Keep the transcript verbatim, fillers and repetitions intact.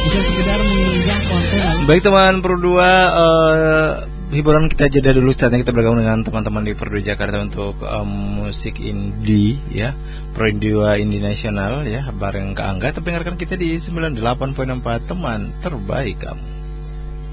bisa sekedar mengunggah konten. Baik teman Pro dua, uh, hiburan kita jeda dulu, saatnya kita bergabung dengan teman-teman di Pro dua Jakarta untuk um, musik indie ya, Pro dua Indie Nasional ya, bareng Kak Angga. Tapi dengarkan kita di sembilan puluh delapan koma empat teman terbaik kamu.